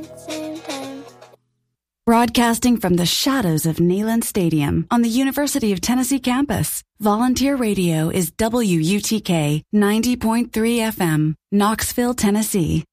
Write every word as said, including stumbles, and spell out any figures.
Same time. Broadcasting from the shadows of Neyland Stadium on the University of Tennessee campus, Volunteer Radio is W U T K ninety point three F M, Knoxville, Tennessee.